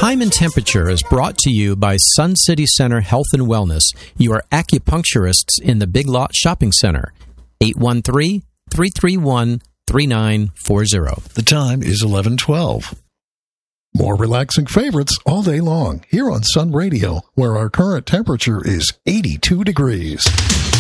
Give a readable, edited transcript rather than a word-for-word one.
Time and Temperature is brought to you by Sun City Center Health and Wellness, your acupuncturists in the Big Lot Shopping Center. 813-331-3940. The time is 11:12. More relaxing favorites all day long here on Sun Radio, where our current temperature is 82 degrees.